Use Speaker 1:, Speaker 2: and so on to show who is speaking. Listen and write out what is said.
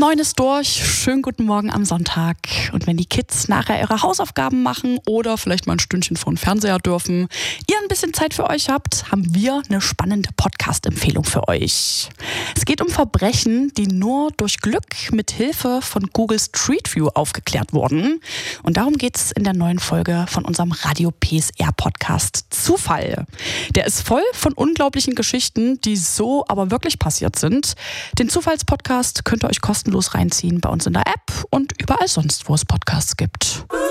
Speaker 1: 9 ist durch. Schönen guten Morgen am Sonntag. Und wenn die Kids nachher ihre Hausaufgaben machen oder vielleicht mal ein Stündchen vor den Fernseher dürfen, ihr ein bisschen Zeit für euch habt, haben wir eine spannende Podcast-Empfehlung für euch. Es geht um Verbrechen, die nur durch Glück mit Hilfe von Google Street View aufgeklärt wurden. Und darum geht es in der neuen Folge von unserem Radio PSR-Podcast Zufall. Der ist voll von unglaublichen Geschichten, die so aber wirklich passiert sind. Den Zufallspodcast könnt ihr euch kostenlos reinziehen bei uns in der App und überall sonst, wo es Podcasts gibt.